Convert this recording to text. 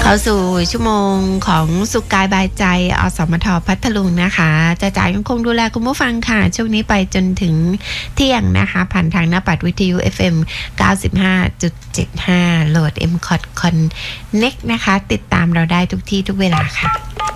เข้าสู่ชั่วโมงของสุขกายบายใจอสมทพัทลุงนะคะจะจ่ายยังคงดูแลคุณผู้ฟังค่ะช่วงนี้ไปจนถึงเที่ยงนะคะผ่านทางหน้าปัดวิทยุ FM 95.75 โหลด MCOT Connect นะคะติดตามเราได้ทุกที่ทุกเวลาค่ะ